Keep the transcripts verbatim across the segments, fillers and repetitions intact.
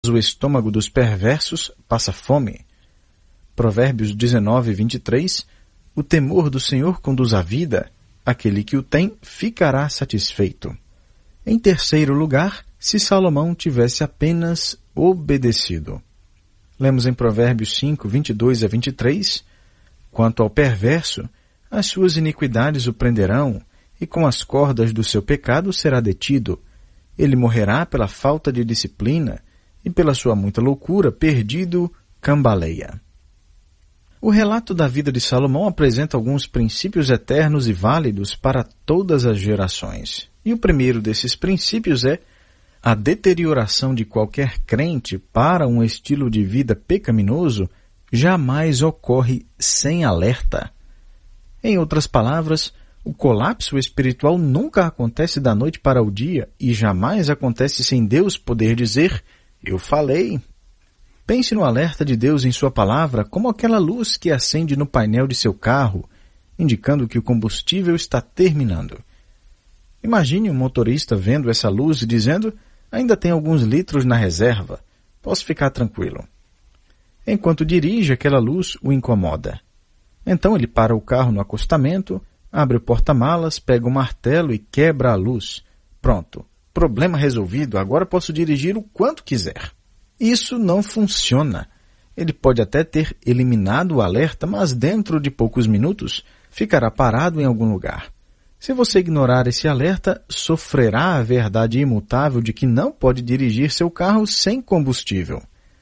o estômago dos perversos passa fome. Provérbios dezenove, vinte e três, o temor do Senhor conduz à vida, aquele que o tem ficará satisfeito. Em terceiro lugar, se Salomão tivesse apenas obedecido. Lemos em Provérbios cinco, vinte e dois a vinte e três, quanto ao perverso, as suas iniquidades o prenderão, e com as cordas do seu pecado será detido. Ele morrerá pela falta de disciplina, e pela sua muita loucura, perdido, cambaleia. O relato da vida de Salomão apresenta alguns princípios eternos e válidos para todas as gerações. E o primeiro desses princípios é a deterioração de qualquer crente para um estilo de vida pecaminoso jamais ocorre sem alerta. Em outras palavras, o colapso espiritual nunca acontece da noite para o dia e jamais acontece sem Deus poder dizer, eu falei. Pense no alerta de Deus em sua palavra como aquela luz que acende no painel de seu carro, indicando que o combustível está terminando. Imagine um motorista vendo essa luz e dizendo, ainda tem alguns litros na reserva, posso ficar tranquilo. Enquanto dirige, aquela luz o incomoda. Então ele para o carro no acostamento, abre o porta-malas, pega o martelo e quebra a luz. Pronto, problema resolvido, agora posso dirigir o quanto quiser. Isso não funciona. Ele pode até ter eliminado o alerta, mas dentro de poucos minutos ficará parado em algum lugar. Se você ignorar esse alerta, sofrerá a verdade imutável de que não pode dirigir seu carro sem combustível.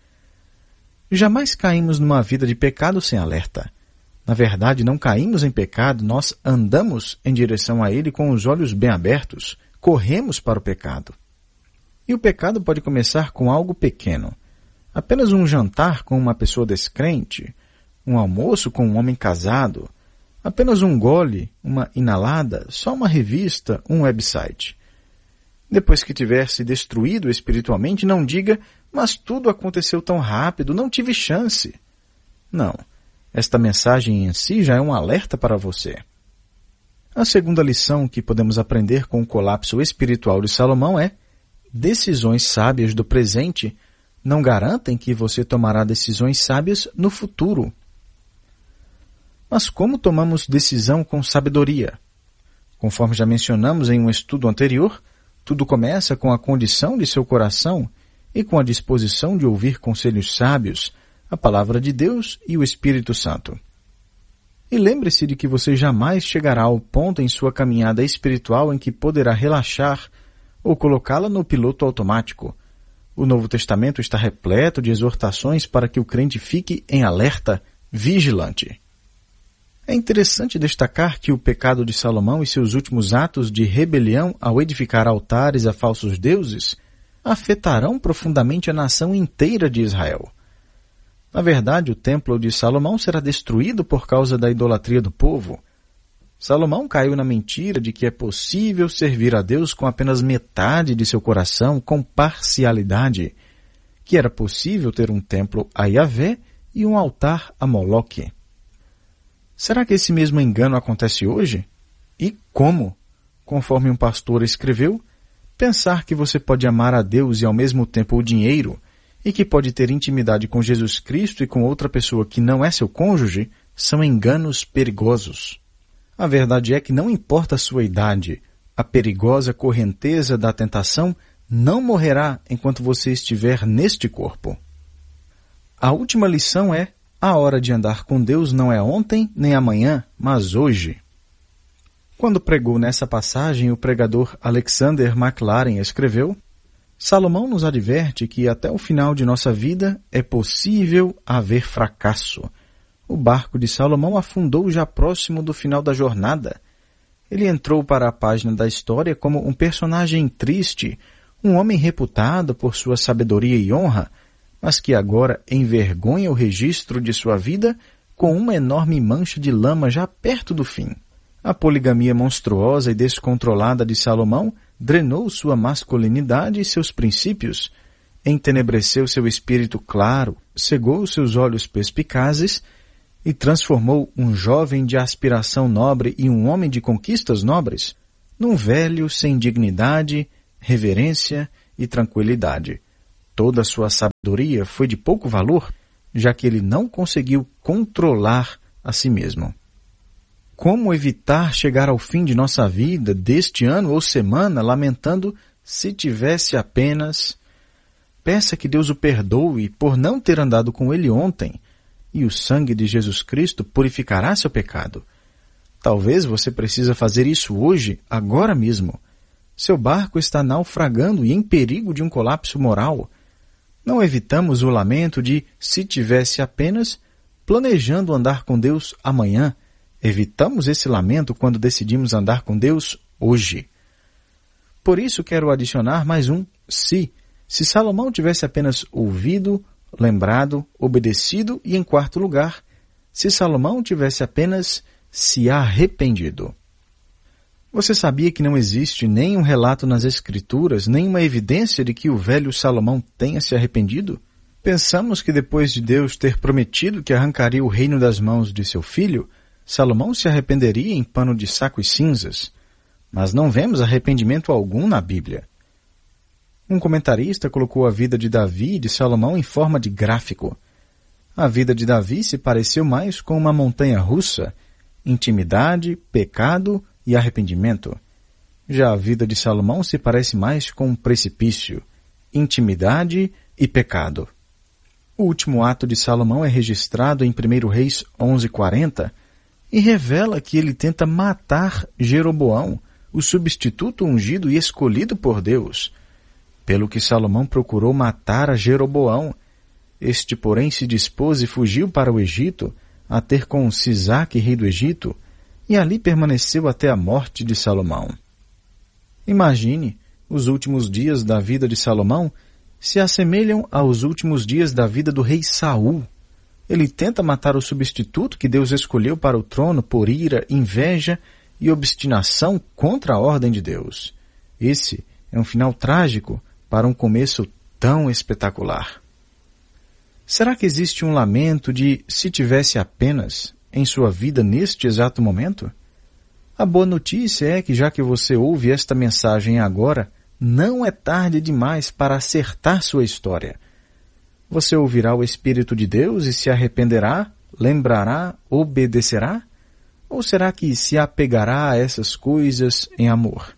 Jamais caímos numa vida de pecado sem alerta. Na verdade, não caímos em pecado, nós andamos em direção a ele com os olhos bem abertos, corremos para o pecado. E o pecado pode começar com algo pequeno. Apenas um jantar com uma pessoa descrente, um almoço com um homem casado, apenas um gole, uma inalada, só uma revista, um website. Depois que tiver se destruído espiritualmente, não diga, mas tudo aconteceu tão rápido, não tive chance. Não, esta mensagem em si já é um alerta para você. A segunda lição que podemos aprender com o colapso espiritual de Salomão é decisões sábias do presente não garantem que você tomará decisões sábias no futuro. Mas como tomamos decisão com sabedoria? Conforme já mencionamos em um estudo anterior, tudo começa com a condição de seu coração e com a disposição de ouvir conselhos sábios, a palavra de Deus e o Espírito Santo. E lembre-se de que você jamais chegará ao ponto em sua caminhada espiritual em que poderá relaxar ou colocá-la no piloto automático. O Novo Testamento está repleto de exortações para que o crente fique em alerta, vigilante. É interessante destacar que o pecado de Salomão e seus últimos atos de rebelião ao edificar altares a falsos deuses afetarão profundamente a nação inteira de Israel. Na verdade, o templo de Salomão será destruído por causa da idolatria do povo. Salomão caiu na mentira de que é possível servir a Deus com apenas metade de seu coração, com parcialidade, que era possível ter um templo a Yahvé e um altar a Moloque. Será que esse mesmo engano acontece hoje? E como? Conforme um pastor escreveu, pensar que você pode amar a Deus e ao mesmo tempo o dinheiro, e que pode ter intimidade com Jesus Cristo e com outra pessoa que não é seu cônjuge, são enganos perigosos. A verdade é que não importa a sua idade, a perigosa correnteza da tentação não morrerá enquanto você estiver neste corpo. A última lição é: a hora de andar com Deus não é ontem nem amanhã, mas hoje. Quando pregou nessa passagem, o pregador Alexander McLaren escreveu: Salomão nos adverte que até o final de nossa vida é possível haver fracasso. O barco de Salomão afundou já próximo do final da jornada. Ele entrou para a página da história como um personagem triste, um homem reputado por sua sabedoria e honra, mas que agora envergonha o registro de sua vida com uma enorme mancha de lama já perto do fim. A poligamia monstruosa e descontrolada de Salomão drenou sua masculinidade e seus princípios, entenebreceu seu espírito claro, cegou seus olhos perspicazes e transformou um jovem de aspiração nobre e um homem de conquistas nobres num velho sem dignidade, reverência e tranquilidade. Toda a sua sabedoria foi de pouco valor, já que ele não conseguiu controlar a si mesmo. Como evitar chegar ao fim de nossa vida, deste ano ou semana, lamentando se tivesse apenas... Peça que Deus o perdoe por não ter andado com ele ontem, e o sangue de Jesus Cristo purificará seu pecado. Talvez você precise fazer isso hoje, agora mesmo. Seu barco está naufragando e em perigo de um colapso moral. Não evitamos o lamento de, se tivesse apenas, planejando andar com Deus amanhã. Evitamos esse lamento quando decidimos andar com Deus hoje. Por isso quero adicionar mais um se. Se Salomão tivesse apenas ouvido, lembrado, obedecido e, em quarto lugar, se Salomão tivesse apenas se arrependido. Você sabia que não existe nenhum relato nas Escrituras, nenhuma evidência de que o velho Salomão tenha se arrependido? Pensamos que depois de Deus ter prometido que arrancaria o reino das mãos de seu filho, Salomão se arrependeria em pano de saco e cinzas. Mas não vemos arrependimento algum na Bíblia. Um comentarista colocou a vida de Davi e de Salomão em forma de gráfico. A vida de Davi se pareceu mais com uma montanha russa, intimidade, pecado e arrependimento. Já a vida de Salomão se parece mais com um precipício, intimidade e pecado. O último ato de Salomão é registrado em primeiro Reis onze, quarenta e revela que ele tenta matar Jeroboão, o substituto ungido e escolhido por Deus. Pelo que Salomão procurou matar a Jeroboão. Este, porém, se dispôs e fugiu para o Egito, a ter com Sisaque, rei do Egito, e ali permaneceu até a morte de Salomão. Imagine, os últimos dias da vida de Salomão se assemelham aos últimos dias da vida do rei Saul. Ele tenta matar o substituto que Deus escolheu para o trono por ira, inveja e obstinação contra a ordem de Deus. Esse é um final trágico para um começo tão espetacular. Será que existe um lamento de se tivesse apenas em sua vida neste exato momento? A boa notícia é que já que você ouve esta mensagem agora, não é tarde demais para acertar sua história. Você ouvirá o Espírito de Deus e se arrependerá, lembrará, obedecerá? Ou será que se apegará a essas coisas em amor?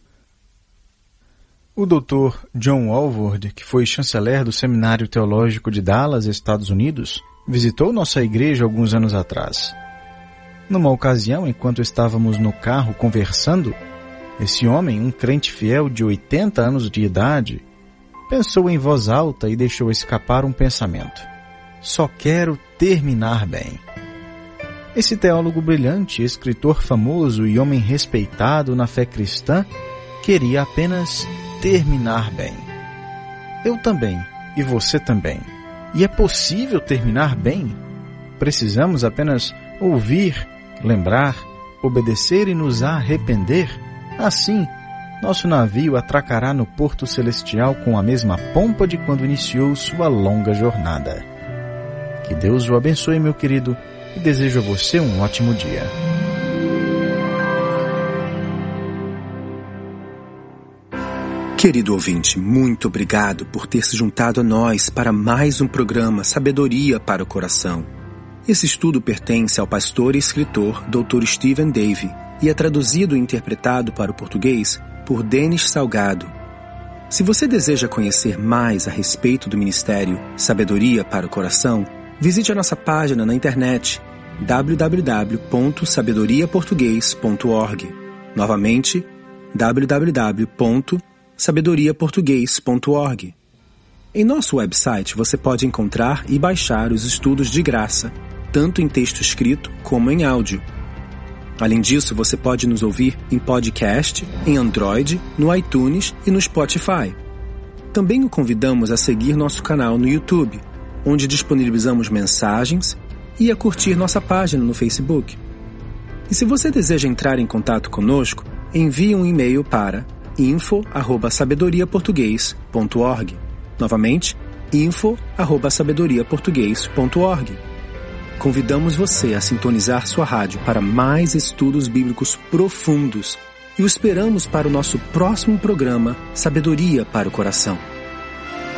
O doutor John Walvoord, que foi chanceler do Seminário Teológico de Dallas, Estados Unidos, visitou nossa igreja alguns anos atrás. Numa ocasião, enquanto estávamos no carro conversando, esse homem, um crente fiel de oitenta anos de idade, pensou em voz alta e deixou escapar um pensamento. Só quero terminar bem. Esse teólogo brilhante, escritor famoso e homem respeitado na fé cristã, queria apenas terminar bem. Eu também, e você também. E é possível terminar bem? Precisamos apenas ouvir, lembrar, obedecer e nos arrepender? Assim, nosso navio atracará no porto celestial com a mesma pompa de quando iniciou sua longa jornada. Que Deus o abençoe, meu querido, e desejo a você um ótimo dia. Querido ouvinte, muito obrigado por ter se juntado a nós para mais um programa Sabedoria para o Coração. Esse estudo pertence ao pastor e escritor doutor Stephen Davey e é traduzido e interpretado para o português por Denis Salgado. Se você deseja conhecer mais a respeito do ministério Sabedoria para o Coração, visite a nossa página na internet w w w ponto sabedoria português ponto org. Novamente, w w w ponto sabedoria português ponto org. Em nosso website você pode encontrar e baixar os estudos de graça, tanto em texto escrito como em áudio. Além disso, você pode nos ouvir em podcast, em Android, no iTunes e no Spotify. Também o convidamos a seguir nosso canal no YouTube, onde disponibilizamos mensagens, e a curtir nossa página no Facebook. E se você deseja entrar em contato conosco, envie um e-mail para info arroba sabedoria português ponto org. Novamente, info arroba sabedoria português ponto org. Convidamos você a sintonizar sua rádio para mais estudos bíblicos profundos e o esperamos para o nosso próximo programa Sabedoria para o Coração.